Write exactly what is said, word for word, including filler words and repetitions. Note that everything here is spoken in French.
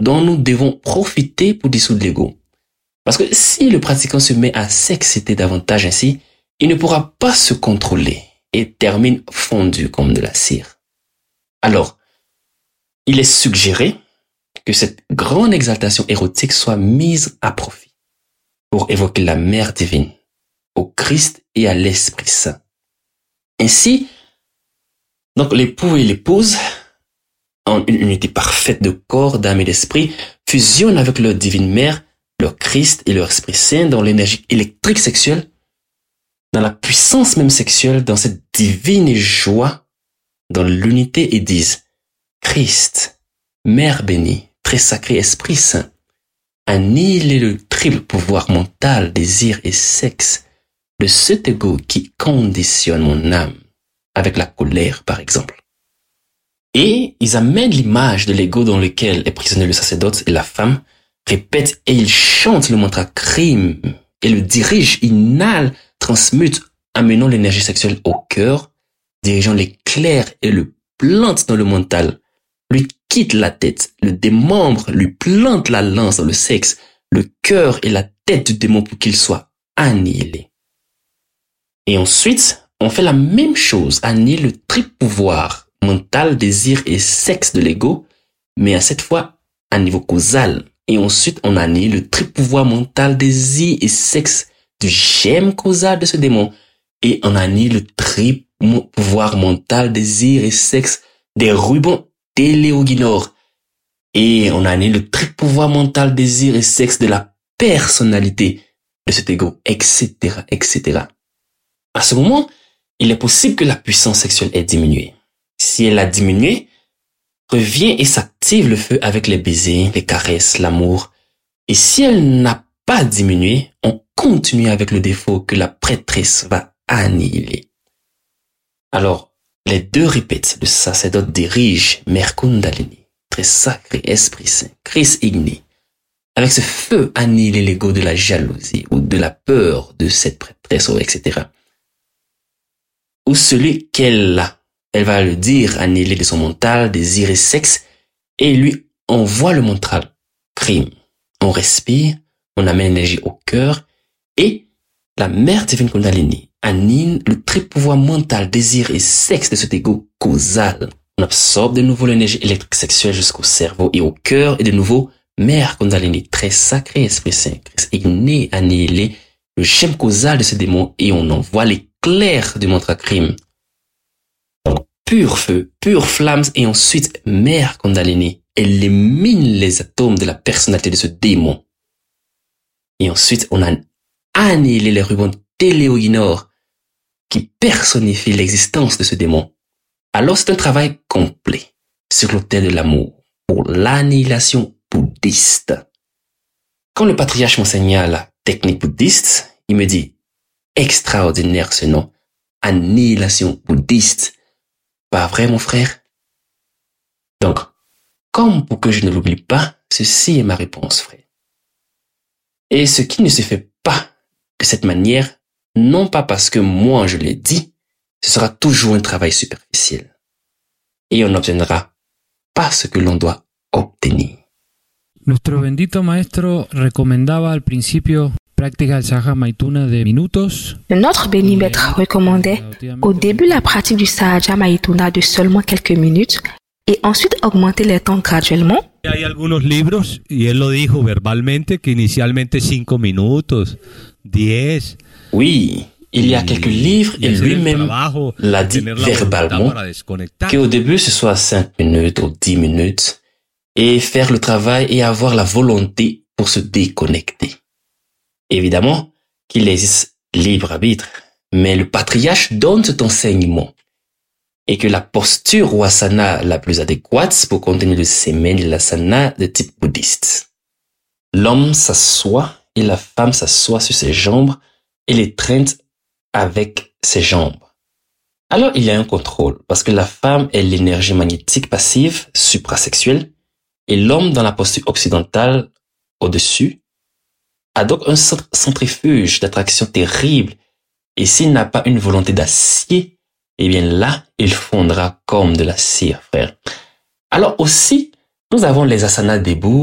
dont nous devons profiter pour dissoudre l'ego. Parce que si le pratiquant se met à s'exciter davantage ainsi, il ne pourra pas se contrôler et termine fondu comme de la cire. Alors, il est suggéré que cette grande exaltation érotique soit mise à profit pour évoquer la Mère divine, au Christ et à l'Esprit Saint. Ainsi, donc l'époux et l'épouse, en une unité parfaite de corps, d'âme et d'esprit, fusionnent avec leur divine mère, leur Christ et leur Esprit Saint dans l'énergie électrique sexuelle, dans la puissance même sexuelle, dans cette divine joie, dans l'unité et disent, Christ, Mère bénie, très sacré Esprit Saint, annihilez le triple pouvoir mental, désir et sexe de cet ego qui conditionne mon âme, avec la colère par exemple. Et ils amènent l'image de l'ego dans lequel est prisonnier le sacerdote et la femme, répètent et ils chantent le mantra crime et le dirigent, inhalent, transmutent, amenant l'énergie sexuelle au cœur, dirigeant l'éclair et le plante dans le mental, lui quitte la tête, le démembre, lui plante la lance dans le sexe, le cœur et la tête du démon pour qu'il soit annihilé. Et ensuite, on fait la même chose, annihiler le triple pouvoir mental, désir et sexe de l'ego, mais à cette fois à niveau causal. Et ensuite, on annihile le triple pouvoir mental, désir et sexe du gemme causal de ce démon. Et on annihile le triple pouvoir mental, désir et sexe des rubans téléoginores. Et on annihile le triple pouvoir mental, désir et sexe de la personnalité de cet ego, et cetera, et cetera. À ce moment, il est possible que la puissance sexuelle ait diminué. Si elle a diminué, revient et s'active le feu avec les baisers, les caresses, l'amour. Et si elle n'a pas diminué, on continue avec le défaut que la prêtresse va annihiler. Alors, les deux répètent, le sacerdote dirige Mère Kundalini, très sacré, Esprit Saint, Christ igné. Avec ce feu, annihiler l'ego de la jalousie ou de la peur de cette prêtresse, et cetera. Ou celui qu'elle a. Elle va le dire, annihiler de son mental, désir et sexe, et lui envoie le mental, crime. On respire, on amène l'énergie au cœur, et la Mère divine Kundalini annihile le triple pouvoir mental, désir et sexe de cet ego causal. On absorbe de nouveau l'énergie électrique sexuelle jusqu'au cerveau et au cœur, et de nouveau, Mère Kundalini, très sacré Esprit Saint, Christ igné, annihiler le gemme causal de ce démon, et on envoie l'éclair du mantra crime. Pur feu, pure flamme, et ensuite, Mère Kundalini élimine les atomes de la personnalité de ce démon. Et ensuite, on a annihilé les rubans téléoginores qui personnifient l'existence de ce démon. Alors, c'est un travail complet sur l'autel de l'amour pour l'annihilation bouddhiste. Quand le patriarche m'enseigna la technique bouddhiste, il me dit, extraordinaire ce nom, annihilation bouddhiste. Pas vrai, mon frère? Donc, comme pour que je ne l'oublie pas, ceci est ma réponse, frère. Et ce qui ne se fait pas de cette manière, non pas parce que moi je l'ai dit, ce sera toujours un travail superficiel. Et on n'obtiendra pas ce que l'on doit obtenir. Nuestro bendito maestro recomendaba al principio práctica del Sahaja Maituna de minutos. Notre béni maître recommandait au début la pratique du Sahaja Maituna de seulement quelques minutes et ensuite augmenter les temps graduellement. Hay algunos libros, y él lo dijo verbalmente, que inicialmente cinco minutos, diez. Oui, il y a quelques livres et lui-même l'a dit verbalement qu'au début ce soit cinq minutes ou dix minutes et faire le travail et avoir la volonté pour se déconnecter. Évidemment qu'il existe libre arbitre, mais le patriarche donne cet enseignement et que la posture ou asana la plus adéquate pour contenir le semen est l'asana de type bouddhiste. L'homme s'assoit et la femme s'assoit sur ses jambes et les traîne avec ses jambes. Alors il y a un contrôle parce que la femme est l'énergie magnétique passive suprasexuelle et l'homme dans la posture occidentale au-dessus a donc un centrifuge d'attraction terrible et s'il n'a pas une volonté d'acier, eh bien là, il fondra comme de la cire, frère. Alors aussi, nous avons les asanas debout